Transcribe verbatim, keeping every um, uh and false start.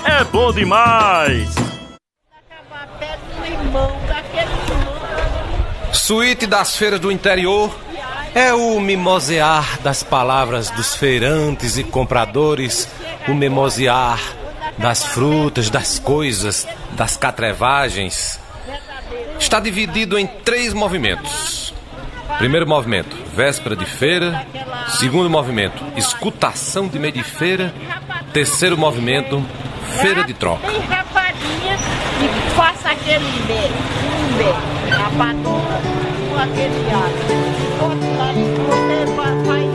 é bom demais. Suíte das feiras do interior é o mimosear das palavras dos feirantes e compradores, o mimosear das frutas, das coisas, das catrevagens. Está dividido em três movimentos. Primeiro movimento, véspera de feira. Segundo movimento, escutação de meio de feira. Terceiro movimento, feira de troca. Tem rapadinha e faça aquele beijo, um beijo, rapadura com aquele alho. Outro lado você vai